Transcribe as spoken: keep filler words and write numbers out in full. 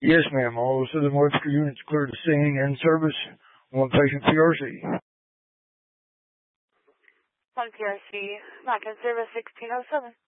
Yes, ma'am. All Southern Electrical units clear to scene and service. One patient P R C. One P R C, Mountain Service sixteen oh seven.